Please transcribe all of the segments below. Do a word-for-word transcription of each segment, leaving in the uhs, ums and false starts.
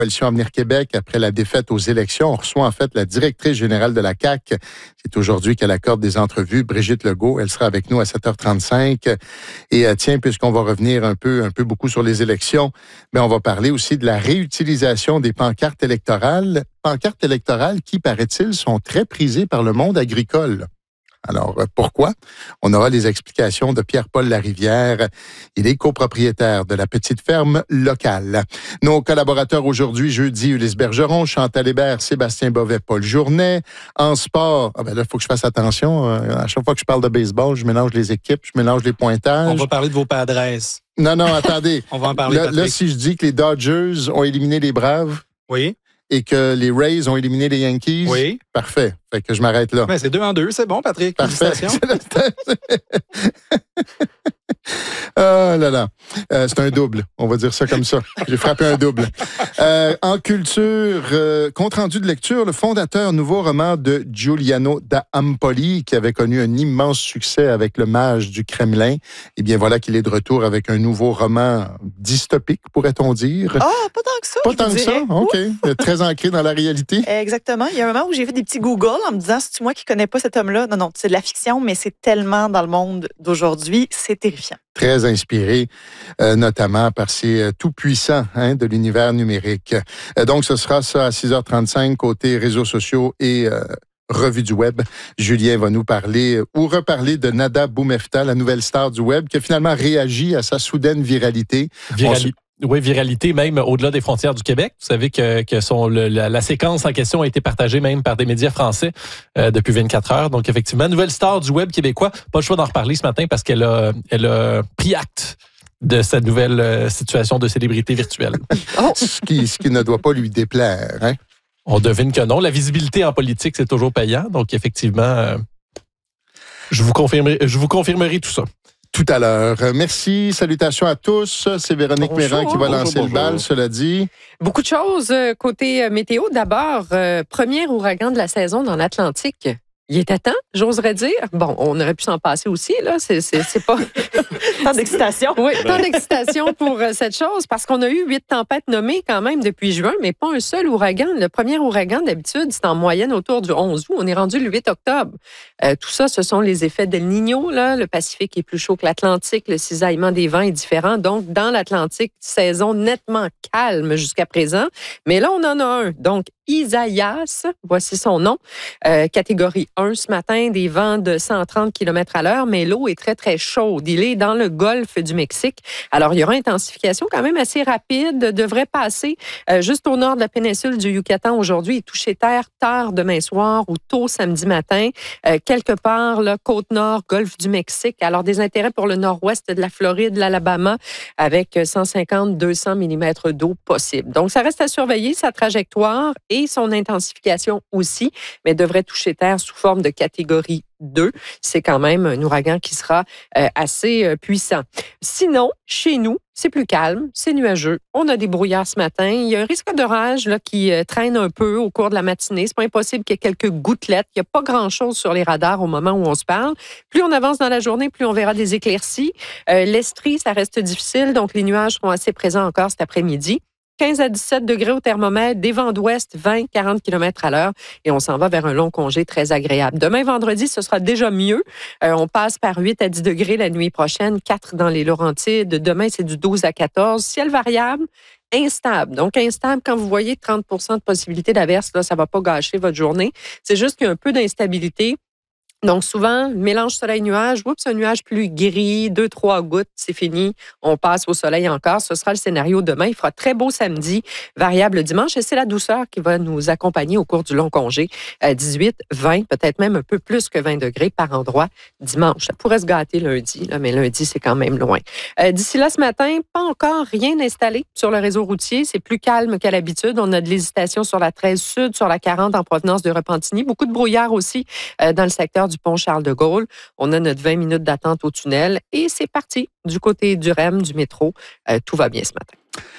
Coalition Avenir Québec, après la défaite aux élections, on reçoit en fait la directrice générale de la C A Q. C'est aujourd'hui qu'elle accorde des entrevues. Brigitte Legault, elle sera avec nous à sept heures trente-cinq. Et euh, tiens, puisqu'on va revenir un peu, un peu beaucoup sur les élections, mais on va parler aussi de la réutilisation des pancartes électorales. Pancartes électorales qui, paraît-il, sont très prisées par le monde agricole. Alors, pourquoi? On aura les explications de Pierre-Paul Larivière. Il est copropriétaire de la petite ferme locale. Nos collaborateurs aujourd'hui, jeudi, Ulysse Bergeron, Chantal Hébert, Sébastien Bovet, Paul Journet. En sport, ah ben là, il faut que je fasse attention. À chaque fois que je parle de baseball, je mélange les équipes, je mélange les pointages. On va parler de vos padres. Non, non, attendez. On va en parler, là, Patrick. Là, si je dis que les Dodgers ont éliminé les Braves... Oui. Et que les Rays ont éliminé les Yankees. Oui. Parfait. Fait que je m'arrête là. Ben, c'est deux en deux. C'est bon, Patrick. Parfait. Félicitations. Oh là là. Euh, c'est un double. On va dire ça comme ça. J'ai frappé un double. Euh, en culture, euh, compte rendu de lecture, le fondateur nouveau roman de Giuliano da Empoli, qui avait connu un immense succès avec Le Mage du Kremlin. Eh bien, voilà qu'il est de retour avec un nouveau roman dystopique, pourrait-on dire. Ah, oh, pas tant que ça. Pas tant que ça. OK. Ouf. Très ancré dans la réalité. Exactement. Il y a un moment où j'ai fait des petits Google en me disant, c'est-tu moi qui connais pas cet homme-là? Non, non, c'est de la fiction, mais c'est tellement dans le monde d'aujourd'hui. C'est terrifiant. Très inspiré, euh, notamment par ces euh, tout-puissants hein, de l'univers numérique. Euh, donc, ce sera ça à six heures trente-cinq, côté réseaux sociaux et euh, revue du web. Julien va nous parler euh, ou reparler de Nada Boumefta, la nouvelle star du web, qui a finalement réagi à sa soudaine viralité. Virali- Oui, viralité même au-delà des frontières du Québec. Vous savez que, que son, le, la, la séquence en question a été partagée même par des médias français euh, depuis vingt-quatre heures. Donc, effectivement, nouvelle star du web québécois. Pas le choix d'en reparler ce matin parce qu'elle a, elle a pris acte de cette nouvelle euh, situation de célébrité virtuelle. Oh. ce, qui, ce qui ne doit pas lui déplaire. Hein? On devine que non. La visibilité en politique, c'est toujours payant. Donc, effectivement, euh, je vous confirmerai, je vous confirmerai tout ça. Tout à l'heure. Merci. Salutations à tous. C'est Véronique Bonjour. Méran qui va Bonjour, lancer bonjour. le bal, cela dit. Beaucoup de choses côté météo. D'abord, euh, premier ouragan de la saison dans l'Atlantique. Il était temps, j'oserais dire. Bon, on aurait pu s'en passer aussi, là. C'est, c'est, c'est pas... Tant d'excitation. Oui, tant d'excitation pour euh, cette chose, parce qu'on a eu huit tempêtes nommées quand même depuis juin, mais pas un seul ouragan. Le premier ouragan, d'habitude, c'est en moyenne autour du onze août. On est rendu le huit octobre. Euh, tout ça, ce sont les effets d'El Niño, là. Le Pacifique est plus chaud que l'Atlantique. Le cisaillement des vents est différent. Donc, dans l'Atlantique, saison nettement calme jusqu'à présent. Mais là, on en a un. Donc, Isaias, voici son nom, euh, catégorie un ce matin, des vents de cent trente kilomètres à l'heure, mais l'eau est très, très chaude. Il est dans le golfe du Mexique. Alors, il y aura une intensification quand même assez rapide, devrait passer euh, juste au nord de la péninsule du Yucatan aujourd'hui et toucher terre tard demain soir ou tôt samedi matin, euh, quelque part, là, côte nord, golfe du Mexique. Alors, des intérêts pour le nord-ouest de la Floride, l'Alabama, avec cent cinquante à deux cents millimètres d'eau possible. Donc, ça reste à surveiller, sa trajectoire et son intensification aussi, mais devrait toucher terre sous forme de catégorie deux. C'est quand même un ouragan qui sera euh, assez euh, puissant. Sinon, chez nous, c'est plus calme, c'est nuageux. On a des brouillards ce matin. Il y a un risque d'orage là, qui euh, traîne un peu au cours de la matinée. C'est pas impossible qu'il y ait quelques gouttelettes. Il n'y a pas grand-chose sur les radars au moment où on se parle. Plus on avance dans la journée, plus on verra des éclaircies. Euh, l'Estrie, ça reste difficile, donc les nuages seront assez présents encore cet après-midi. quinze à dix-sept degrés au thermomètre, des vents d'ouest, vingt à quarante kilomètres à l'heure et on s'en va vers un long congé très agréable. Demain, vendredi, ce sera déjà mieux. Euh, on passe par huit à dix degrés la nuit prochaine, quatre dans les Laurentides. Demain, c'est du douze à quatorze. Ciel variable, instable. Donc, instable, quand vous voyez trente pour cent de possibilité d'averse, là, ça ne va pas gâcher votre journée. C'est juste qu'il y a un peu d'instabilité. Donc, souvent, mélange soleil-nuage, oups, un nuage plus gris, deux, trois gouttes, c'est fini. On passe au soleil encore. Ce sera le scénario demain. Il fera très beau samedi, variable dimanche. Et c'est la douceur qui va nous accompagner au cours du long congé. dix-huit, vingt, peut-être même un peu plus que vingt degrés par endroit dimanche. Ça pourrait se gâter lundi, là, mais lundi, c'est quand même loin. Euh, d'ici là, ce matin, pas encore rien installé sur le réseau routier. C'est plus calme qu'à l'habitude. On a de l'hésitation sur la treize sud, sur la quarante en provenance de Repentigny. Beaucoup de brouillard aussi euh, dans le secteur du pont Charles-de-Gaulle. On a notre vingt minutes d'attente au tunnel et c'est parti du côté du R E M, du métro. Euh, tout va bien ce matin.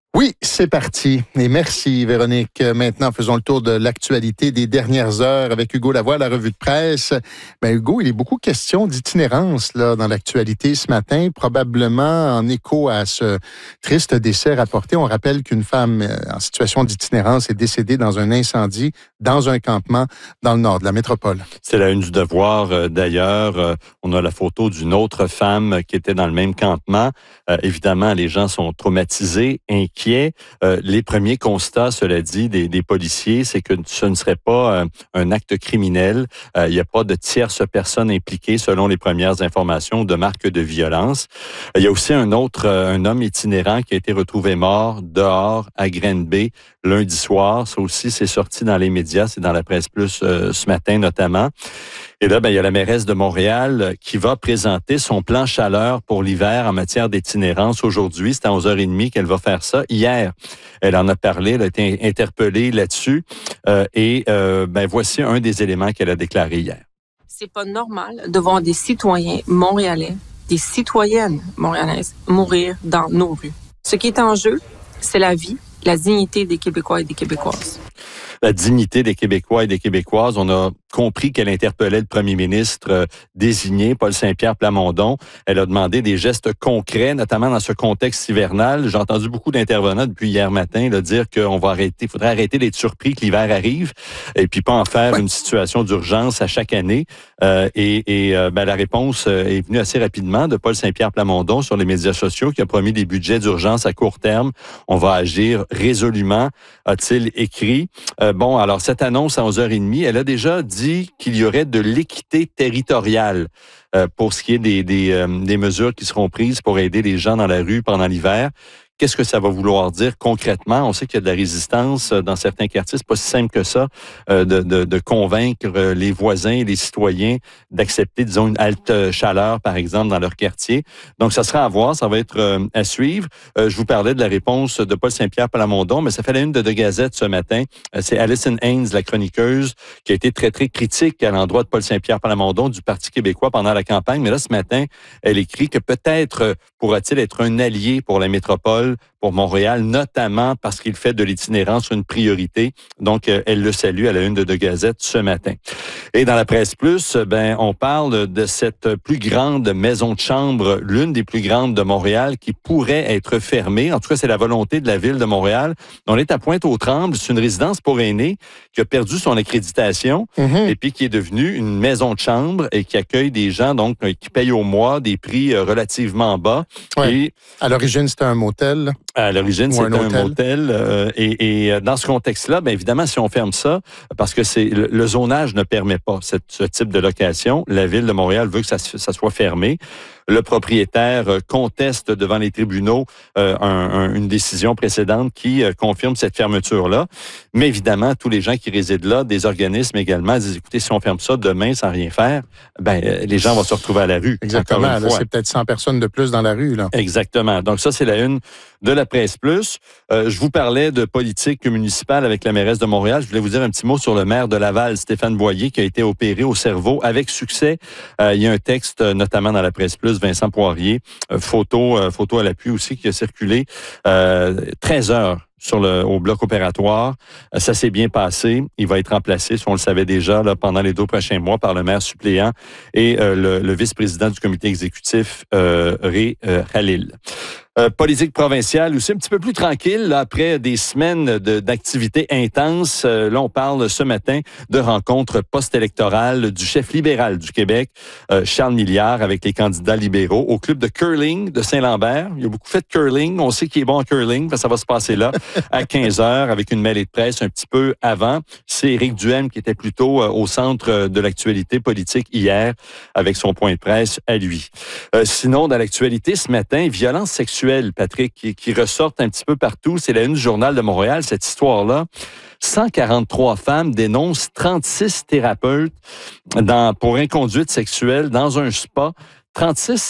Oui, c'est parti. Et merci, Véronique. Maintenant, faisons le tour de l'actualité des dernières heures avec Hugo Lavoie, la revue de presse. Ben, Hugo, il est beaucoup question d'itinérance là dans l'actualité ce matin, probablement en écho à ce triste décès rapporté. On rappelle qu'une femme en situation d'itinérance est décédée dans un incendie dans un campement dans le nord de la métropole. C'est la une du Devoir. Euh, d'ailleurs, euh, on a la photo d'une autre femme qui était dans le même campement. Euh, évidemment, les gens sont traumatisés, inquiets. Euh, les premiers constats, cela dit, des, des policiers, c'est que ce ne serait pas euh, un acte criminel. Euh, il n'y a pas de tierce personne impliquée, selon les premières informations, de marque de violence. Euh, il y a aussi un autre, euh, un homme itinérant qui a été retrouvé mort dehors à Granby lundi soir. Ça aussi, c'est sorti dans les médias, c'est dans la presse plus euh, ce matin notamment. Et là, ben, il y a la mairesse de Montréal qui va présenter son plan chaleur pour l'hiver en matière d'itinérance aujourd'hui. C'est à onze heures trente qu'elle va faire ça. Hier, elle en a parlé, elle a été interpellée là-dessus. Euh, et euh, ben, voici un des éléments qu'elle a déclaré hier. C'est pas normal de voir des citoyens montréalais, des citoyennes montréalaises mourir dans nos rues. Ce qui est en jeu, c'est la vie, la dignité des Québécois et des Québécoises. La dignité des Québécois et des Québécoises. On a compris qu'elle interpellait le premier ministre euh, désigné, Paul Saint-Pierre Plamondon. Elle a demandé des gestes concrets, notamment dans ce contexte hivernal. J'ai entendu beaucoup d'intervenants depuis hier matin là, dire qu'on va arrêter, il faudrait arrêter d'être surpris que l'hiver arrive et puis pas en faire ouais. une situation d'urgence à chaque année. Euh, et et euh, ben, la réponse est venue assez rapidement de Paul Saint-Pierre Plamondon sur les médias sociaux qui a promis des budgets d'urgence à court terme. On va agir résolument, a-t-il écrit. Euh, bon, alors cette annonce à onze heures trente, elle a déjà dit qu'il y aurait de l'équité territoriale euh, pour ce qui est des, des, euh, des mesures qui seront prises pour aider les gens dans la rue pendant l'hiver. Qu'est-ce que ça va vouloir dire concrètement? On sait qu'il y a de la résistance dans certains quartiers. C'est pas si simple que ça euh, de, de, de convaincre les voisins et les citoyens d'accepter, disons, une halte chaleur, par exemple, dans leur quartier. Donc, ça sera à voir. Ça va être euh, à suivre. Euh, je vous parlais de la réponse de Paul Saint-Pierre Plamondon, mais ça fait la une de deux Gazettes ce matin. Euh, c'est Alison Haynes, la chroniqueuse, qui a été très, très critique à l'endroit de Paul Saint-Pierre Plamondon du Parti québécois pendant la campagne. Mais là, ce matin, elle écrit que peut-être pourra-t-il être un allié pour la métropole, pour Montréal, notamment parce qu'il fait de l'itinérance une priorité. Donc, euh, elle le salue à la une de deux Gazettes ce matin. Et dans la presse plus, ben, on parle de cette plus grande maison de chambre, l'une des plus grandes de Montréal, qui pourrait être fermée. En tout cas, c'est la volonté de la ville de Montréal. On est à Pointe-aux-Trembles. C'est une résidence pour aînés qui a perdu son accréditation mm-hmm. et puis qui est devenue une maison de chambre et qui accueille des gens donc qui payent au mois des prix relativement bas. Ouais. Et à l'origine, c'était un motel. À l'origine, c'était un, un motel. Euh, et, et dans ce contexte-là, bien évidemment, si on ferme ça, parce que c'est le, le zonage ne permet pas cette, ce type de location, la Ville de Montréal veut que ça, ça soit fermé. Le propriétaire conteste devant les tribunaux euh, un, un, une décision précédente qui euh, confirme cette fermeture-là. Mais évidemment, tous les gens qui résident là, des organismes également, disent, écoutez, si on ferme ça demain sans rien faire, ben euh, les gens vont se retrouver à la rue. Exactement. Là, c'est peut-être cent personnes de plus dans la rue. Là. Exactement. Donc ça, c'est la une de la presse plus. Euh, je vous parlais de politique municipale avec la mairesse de Montréal. Je voulais vous dire un petit mot sur le maire de Laval, Stéphane Boyer, qui a été opéré au cerveau avec succès. Euh, il y a un texte, notamment dans la presse plus, Vincent Poirier, euh, photo, euh, photo à l'appui aussi, qui a circulé euh, treize heures. Sur le, au bloc opératoire. Ça s'est bien passé. Il va être remplacé, si on le savait déjà, là, pendant les deux prochains mois par le maire suppléant et euh, le, le vice-président du comité exécutif, euh, Ré euh, Khalil. Euh, politique provinciale aussi un petit peu plus tranquille là, après des semaines de, d'activités intenses. Euh, là, on parle ce matin de rencontres post-électorales du chef libéral du Québec, euh, Charles Milliard, avec les candidats libéraux au club de curling de Saint-Lambert. Il y a beaucoup fait de curling. On sait qu'il est bon en curling. Ça va se passer là à quinze heures avec une mêlée de presse un petit peu avant. C'est Éric Duhaime qui était plutôt euh, au centre de l'actualité politique hier avec son point de presse à lui. Euh, sinon, dans l'actualité ce matin, violence sexuelle, Patrick, qui, qui ressortent un petit peu partout. C'est la une du Journal de Montréal, cette histoire-là. cent quarante-trois femmes dénoncent trente-six thérapeutes dans, pour inconduite sexuelle dans un spa. trente-six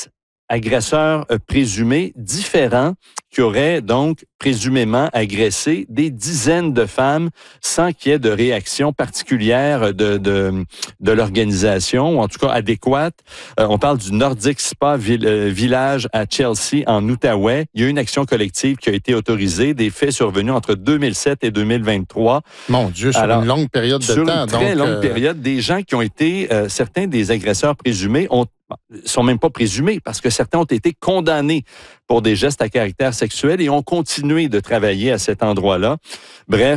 agresseurs euh, présumés différents qui auraient donc présumément agressé des dizaines de femmes sans qu'il y ait de réaction particulière de, de, de l'organisation, ou en tout cas adéquate. Euh, on parle du Nordic Spa vil, euh, Village à Chelsea, en Outaouais. Il y a eu une action collective qui a été autorisée, des faits survenus entre deux mille sept et deux mille vingt-trois. Mon Dieu, sur Alors, une longue période de sur temps. Sur une très donc, longue euh... période, des gens qui ont été, euh, certains des agresseurs présumés ont sont même pas présumés parce que certains ont été condamnés pour des gestes à caractère sexuel et ont continué de travailler à cet endroit-là. Bref,